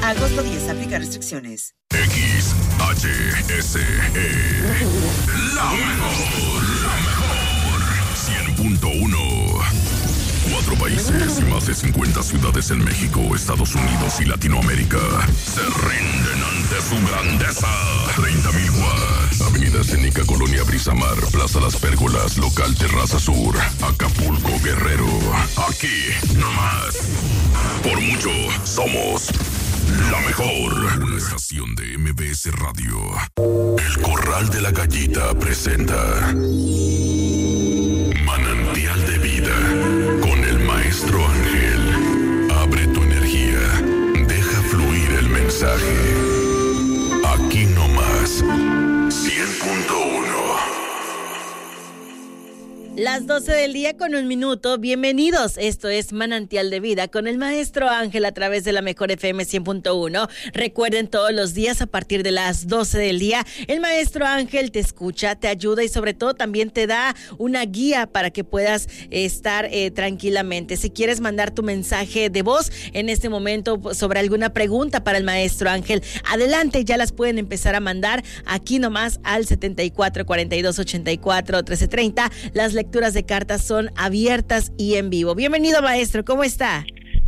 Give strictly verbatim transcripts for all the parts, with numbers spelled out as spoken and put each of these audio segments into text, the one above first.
Agosto diez, aplica restricciones. X H S E. La mejor, la mejor. cien punto uno. Cuatro países y más de cincuenta ciudades en México, Estados Unidos y Latinoamérica se rinden ante su grandeza. treinta mil watts. Avenida Cénica, Colonia Brisamar, Plaza Las Pérgolas, Local Terraza Sur, Acapulco, Guerrero. Aquí, nomás. Por mucho, somos la mejor. Una estación de M B S Radio. El Corral de la Gallita presenta Manantial de Vida con el Maestro Ángel. Abre tu energía, deja fluir el mensaje. Aquí nomás, cien punto uno. Las doce del día con un minuto. Bienvenidos. Esto es Manantial de Vida con el Maestro Ángel a través de la mejor F M cien punto uno. Recuerden, todos los días a partir de las doce del día, el Maestro Ángel te escucha, te ayuda y sobre todo también te da una guía para que puedas estar eh, tranquilamente. Si quieres mandar tu mensaje de voz en este momento sobre alguna pregunta para el Maestro Ángel, adelante, ya las pueden empezar a mandar aquí nomás al setenta y cuatro, cuarenta y dos, ochenta y cuatro, trece treinta. Las lecturas de cartas son abiertas y en vivo. Bienvenido, maestro, ¿cómo está?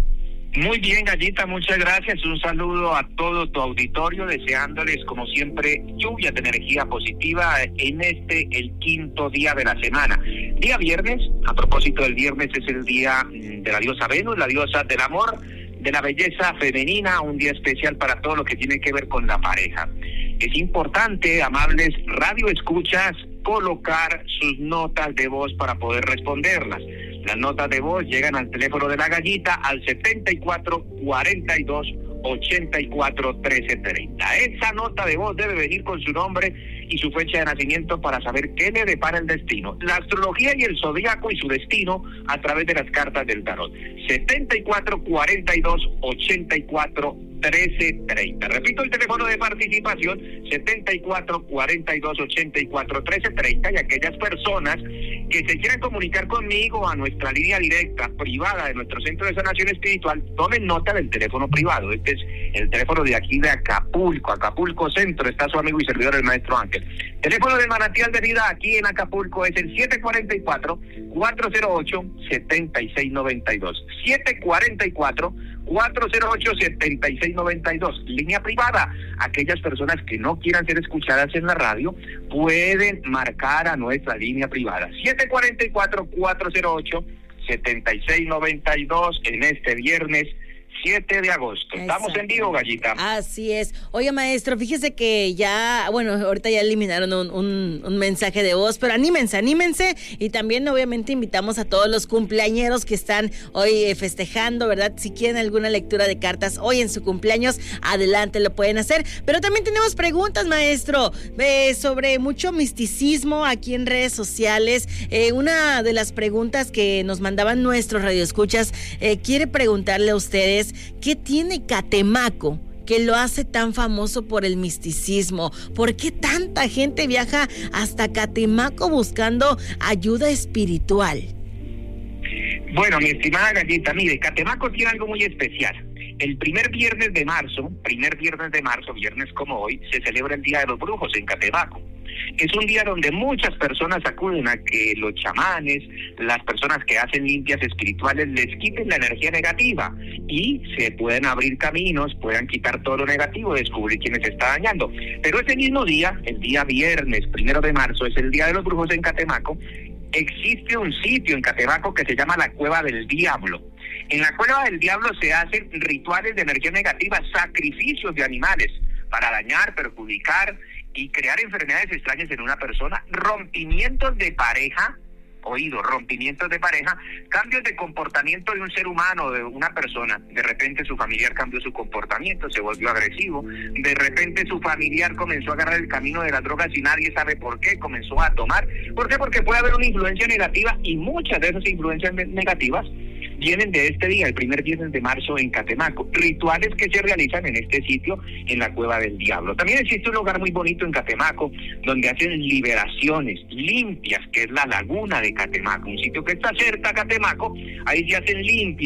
Muy bien, Gallita, muchas gracias. Un saludo a todo tu auditorio, deseándoles, como siempre, lluvia de energía positiva en este, el quinto día de la semana. Día viernes, a propósito del viernes, es el día de la diosa Venus, la diosa del amor, de la belleza femenina, un día especial para todo lo que tiene que ver con la pareja. Es importante, amables radioescuchas, colocar sus notas de voz para poder responderlas. Las notas de voz llegan al teléfono de la Gallita al setenta y cuatro, cuarenta y dos, ochenta y cuatro, trece treinta. Esa nota de voz debe venir con su nombre y su fecha de nacimiento para saber qué le depara el destino. La astrología y el zodiaco y su destino a través de las cartas del tarot. setenta y cuatro, cuarenta y dos, ochenta y cuatro, trece treinta. Repito el teléfono de participación, setenta y cuatro, cuarenta y dos, ochenta y cuatro, trece treinta, y aquellas personas que se quieran comunicar conmigo a nuestra línea directa privada de nuestro Centro de Sanación Espiritual, tomen nota del teléfono privado. Este es el teléfono de aquí de Acapulco, Acapulco Centro, está su amigo y servidor el Maestro Ángel. Teléfono del Manantial de Vida aquí en Acapulco es el siete cuatro cuatro, cuatro cero ocho, siete seis nueve dos. siete cuatro cuatro, cuatro cero ocho, siete seis nueve dos. Línea privada. Aquellas personas que no quieran ser escuchadas en la radio pueden marcar a nuestra línea privada. siete cuatro cuatro, cuatro cero ocho, siete seis nueve dos en este viernes siete de agosto. Estamos Exacto. en vivo, Gallita. Así es. Oye, maestro, fíjese que ya, bueno, ahorita ya eliminaron un, un, un mensaje de voz, pero anímense, anímense, y también obviamente invitamos a todos los cumpleañeros que están hoy eh, festejando, ¿verdad? Si quieren alguna lectura de cartas hoy en su cumpleaños, adelante, lo pueden hacer. Pero también tenemos preguntas, maestro, eh, sobre mucho misticismo aquí en redes sociales. Eh, una de las preguntas que nos mandaban nuestros radioescuchas, eh, quiere preguntarle a ustedes, ¿qué tiene Catemaco que lo hace tan famoso por el misticismo? ¿Por qué tanta gente viaja hasta Catemaco buscando ayuda espiritual? Bueno, mi estimada Gallita, mire, Catemaco tiene algo muy especial. El primer viernes de marzo, primer viernes de marzo, viernes como hoy, se celebra el Día de los Brujos en Catemaco. Es un día donde muchas personas acuden a que los chamanes, las personas que hacen limpias espirituales, les quiten la energía negativa y se pueden abrir caminos, puedan quitar todo lo negativo, descubrir quién se está dañando. Pero ese mismo día, el día viernes, primero de marzo, es el Día de los Brujos en Catemaco. Existe un sitio en Catemaco que se llama la Cueva del Diablo. En la Cueva del Diablo se hacen rituales de energía negativa, sacrificios de animales para dañar, perjudicar y crear enfermedades extrañas en una persona, rompimientos de pareja, oído, rompimientos de pareja, cambios de comportamiento de un ser humano, de una persona. De repente su familiar cambió su comportamiento, se volvió agresivo, de repente su familiar comenzó a agarrar el camino de las drogas y nadie sabe por qué, comenzó a tomar. ¿Por qué? Porque puede haber una influencia negativa y muchas de esas influencias negativas vienen de este día, el primer viernes de marzo en Catemaco. Rituales que se realizan en este sitio, en la Cueva del Diablo. También existe un lugar muy bonito en Catemaco, donde hacen liberaciones limpias, que es la Laguna de Catemaco, un sitio que está cerca a Catemaco. Ahí se hacen limpias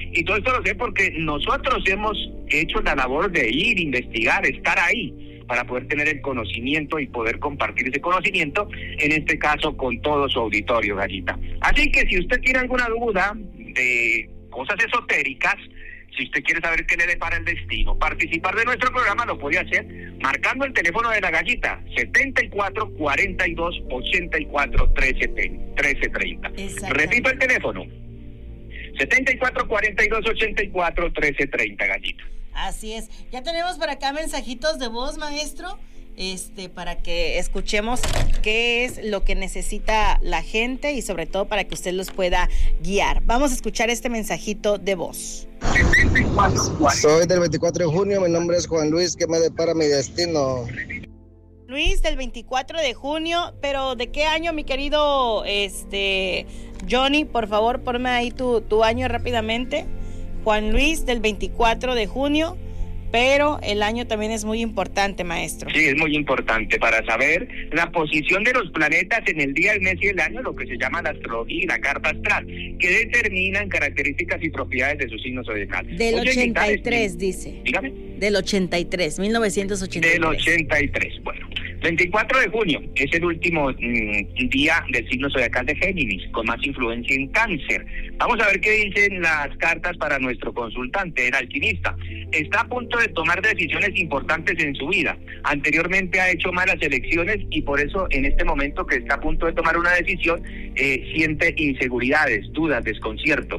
Y todo esto lo sé porque nosotros hemos hecho la labor de ir, investigar, estar ahí, para poder tener el conocimiento y poder compartir ese conocimiento, en este caso con todo su auditorio, Gallita. Así que si usted tiene alguna duda de cosas esotéricas, si usted quiere saber qué le depara el destino, participar de nuestro programa lo puede hacer marcando el teléfono de la Gallita, setenta y cuatro, cuarenta y dos, ochenta y cuatro, trece, treinta. Repito el teléfono, setenta y cuatro, cuarenta y dos, ochenta y cuatro, trece, treinta, Gallita. Así es. Ya tenemos por acá mensajitos de voz, maestro, este, para que escuchemos qué es lo que necesita la gente y sobre todo para que usted los pueda guiar. Vamos a escuchar este mensajito de voz. Soy del veinticuatro de junio, mi nombre es Juan Luis, ¿qué me depara mi destino? Luis, del veinticuatro de junio, pero ¿de qué año, mi querido este Johnny? Por favor, ponme ahí tu, tu año rápidamente. Juan Luis, del veinticuatro de junio, pero el año también es muy importante, maestro. Sí, es muy importante para saber la posición de los planetas en el día, el mes y el año, lo que se llama la astrología y la carta astral, que determinan características y propiedades de su signo zodiacal. Del Oye, ochenta y tres, es, dice. Dígame. Del ochenta y tres, mil novecientos ochenta y tres. Del ochenta y tres, bueno. veinticuatro de junio es el último mmm, día del signo zodiacal de Géminis, con más influencia en Cáncer. Vamos a ver qué dicen las cartas para nuestro consultante, el alquimista. Está a punto de tomar decisiones importantes en su vida. Anteriormente ha hecho malas elecciones y por eso en este momento que está a punto de tomar una decisión, eh, siente inseguridades, dudas, desconcierto.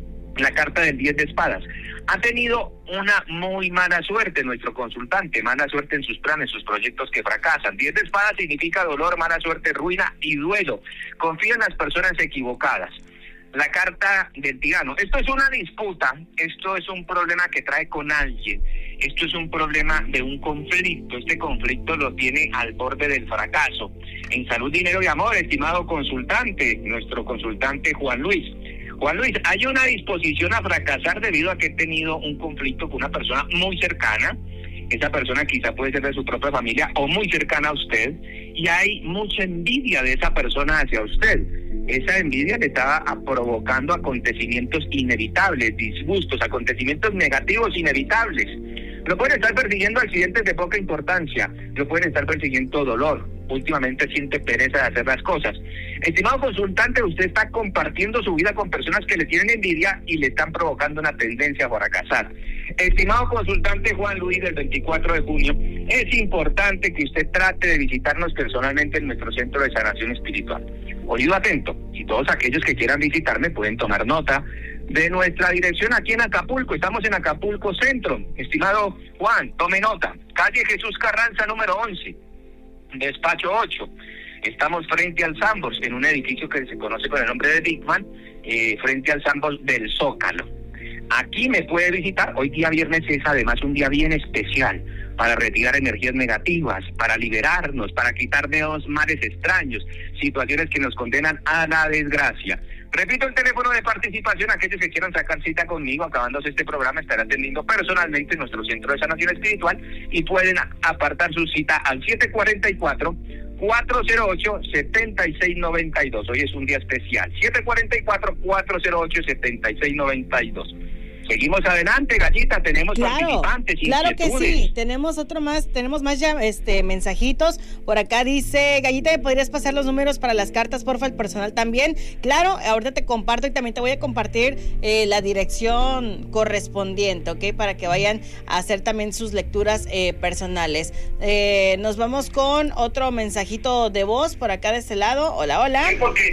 La carta del diez de espadas. Ha tenido una muy mala suerte nuestro consultante, mala suerte en sus planes, sus proyectos que fracasan. diez de espadas significa dolor, mala suerte, ruina y duelo. Confía en las personas equivocadas. La carta del tirano. Esto es una disputa, esto es un problema que trae con alguien, esto es un problema de un conflicto, este conflicto lo tiene al borde del fracaso. En salud, dinero y amor, estimado consultante, nuestro consultante Juan Luis. Juan Luis, hay una disposición a fracasar debido a que he tenido un conflicto con una persona muy cercana. Esa persona quizá puede ser de su propia familia o muy cercana a usted, y hay mucha envidia de esa persona hacia usted. Esa envidia le está provocando acontecimientos inevitables, disgustos, acontecimientos negativos inevitables. Lo pueden estar persiguiendo accidentes de poca importancia, lo pueden estar persiguiendo dolor. Últimamente siente pereza de hacer las cosas. Estimado consultante, usted está compartiendo su vida con personas que le tienen envidia y le están provocando una tendencia a fracasar. Estimado consultante Juan Luis, del veinticuatro de junio, es importante que usted trate de visitarnos personalmente en nuestro centro de sanación espiritual. Oído atento, y todos aquellos que quieran visitarme pueden tomar nota de nuestra dirección aquí en Acapulco. Estamos en Acapulco Centro. Estimado Juan, tome nota. Calle Jesús Carranza, número once. Despacho ocho. Estamos frente al Sambors, en un edificio que se conoce con el nombre de Bigman, eh, frente al Sambors del Zócalo. Aquí me puede visitar. Hoy día viernes es además un día bien especial para retirar energías negativas, para liberarnos, para quitarnos males extraños, situaciones que nos condenan a la desgracia. Repito el teléfono de participación, aquellos que quieran sacar cita conmigo, acabándose este programa, estaré atendiendo personalmente en nuestro centro de sanación espiritual y pueden apartar su cita al siete cuatro cuatro, cuatro cero ocho, siete seis nueve dos. Hoy es un día especial, siete cuatro cuatro, cuatro cero ocho, siete seis nueve dos. Seguimos adelante, Gallita, tenemos claro, participantes, claro que sí, tenemos otro más, tenemos más ya este mensajitos. Por acá dice, Gallita, ¿me podrías pasar los números para las cartas, porfa, el personal también? Claro, ahorita te comparto y también te voy a compartir eh, la dirección correspondiente, ¿ok? Para que vayan a hacer también sus lecturas eh, personales. Eh, nos vamos con otro mensajito de voz por acá de este lado. Hola, hola.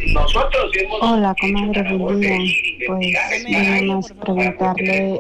Hola, comadre, buen día. Pues nada más preguntarle. Eh,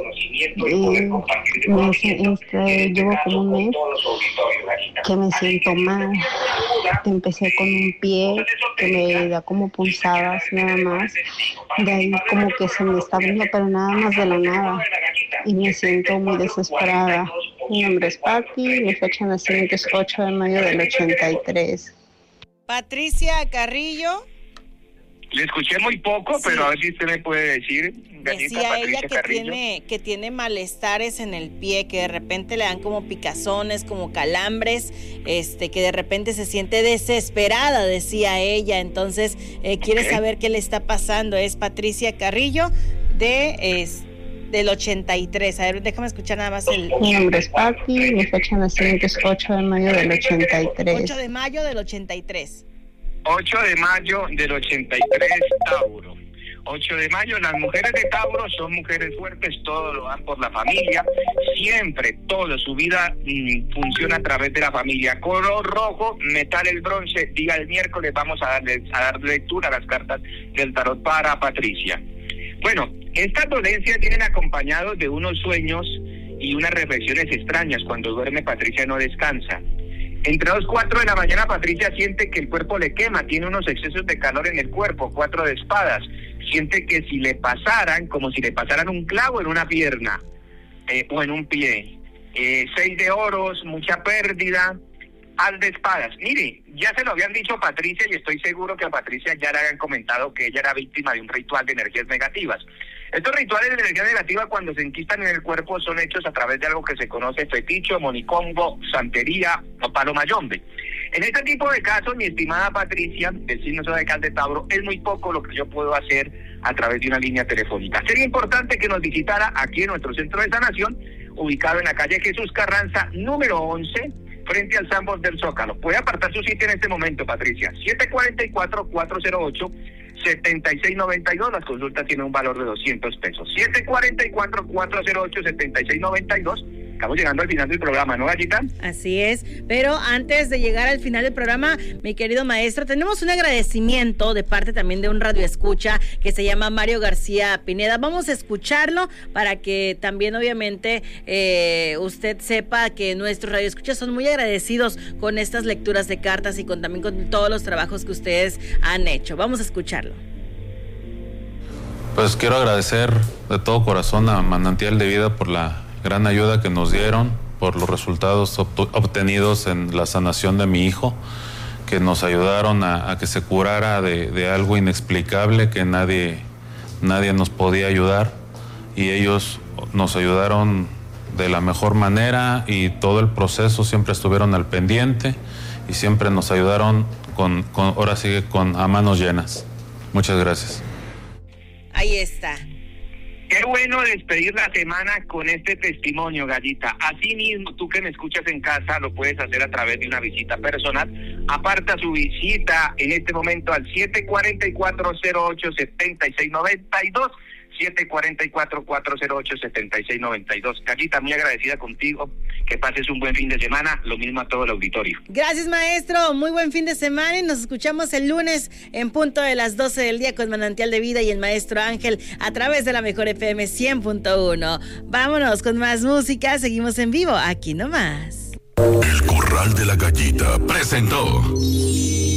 me, este, llevo como un mes que me siento mal. Empecé con un pie que me da como punzadas nada más. De ahí como que se me está abriendo, pero nada más de la nada. Y me siento muy desesperada. Mi nombre es Patti, mi fecha de nacimiento es ocho de mayo del ochenta y tres. Patricia Carrillo. Le escuché muy poco, sí, pero a ver si usted me puede decir. Decía Patricia ella que Carrillo. tiene que tiene malestares en el pie, que de repente le dan como picazones, como calambres, este, que de repente se siente desesperada, decía ella. Entonces eh, quiere okay. saber qué le está pasando. Es Patricia Carrillo de es, del ochenta y tres. A ver, déjame escuchar nada más el... Mi nombre es Patti, mi fecha de nacimiento es ocho de mayo del ochenta y tres. ocho de mayo del ochenta y tres. ocho de mayo del ochenta y tres, Tauro. ocho de mayo, las mujeres de Tauro son mujeres fuertes, todo lo dan por la familia, siempre, todo, su vida mmm, funciona a través de la familia. Color rojo, metal el bronce, día el miércoles vamos a darle a dar lectura a las cartas del tarot para Patricia. Bueno, estas dolencias vienen acompañados de unos sueños y unas reflexiones extrañas. Cuando duerme, Patricia no descansa. Entre las cuatro de la mañana, Patricia siente que el cuerpo le quema, tiene unos excesos de calor en el cuerpo. Cuatro de espadas, siente que si le pasaran, como si le pasaran un clavo en una pierna eh, o en un pie. Eh, seis de oros, mucha pérdida. Al de espadas, mire, ya se lo habían dicho a Patricia y estoy seguro que a Patricia ya le habían comentado que ella era víctima de un ritual de energías negativas. Estos rituales de energía negativa, cuando se enquistan en el cuerpo, son hechos a través de algo que se conoce feticho, monicongo, santería o palo mayombe. En este tipo de casos, mi estimada Patricia, del signo zodiacal de Tauro, es muy poco lo que yo puedo hacer a través de una línea telefónica. Sería importante que nos visitara aquí en nuestro centro de sanación, ubicado en la calle Jesús Carranza, número once, frente al Sambors del Zócalo. Puede apartar su sitio en este momento, Patricia. siete cuatro cuatro, cuatro cero ocho, siete seis nueve dos. Las consultas tienen un valor de doscientos pesos. siete cuatro cuatro, cuatro cero ocho, siete seis nueve dos. Estamos llegando al final del programa, ¿no, Gallita? Así es, pero antes de llegar al final del programa, mi querido maestro, tenemos un agradecimiento de parte también de un radioescucha que se llama Mario García Pineda. Vamos a escucharlo para que también obviamente eh, usted sepa que nuestros radioescuchas son muy agradecidos con estas lecturas de cartas y con también con todos los trabajos que ustedes han hecho. Vamos a escucharlo. Pues quiero agradecer de todo corazón a Manantial de Vida por la gran ayuda que nos dieron, por los resultados obtenidos en la sanación de mi hijo, que nos ayudaron a, a que se curara de, de algo inexplicable que nadie, nadie nos podía ayudar, y ellos nos ayudaron de la mejor manera y todo el proceso siempre estuvieron al pendiente y siempre nos ayudaron con, con ahora sí con a manos llenas. Muchas gracias. Ahí está. Qué bueno despedir la semana con este testimonio, Gallita. Asimismo, tú que me escuchas en casa, lo puedes hacer a través de una visita personal. Aparta su visita en este momento al siete cuatro cuatro, cero ocho, siete seis nueve dos. siete cuatro cuatro, cuatro cero ocho, siete seis nueve dos. Gallita, muy agradecida contigo. Que pases un buen fin de semana. Lo mismo a todo el auditorio. Gracias, maestro. Muy buen fin de semana y nos escuchamos el lunes en punto de las doce del día con Manantial de Vida y el maestro Ángel a través de la Mejor F M cien punto uno. Vámonos con más música. Seguimos en vivo aquí nomás. El Corral de la Gallita presentó